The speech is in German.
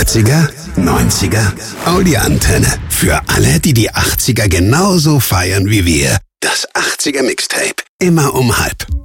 80er, 90er, Audi-Antenne. Für alle, die die 80er genauso feiern wie wir. Das 80er Mixtape. Immer um 12:30.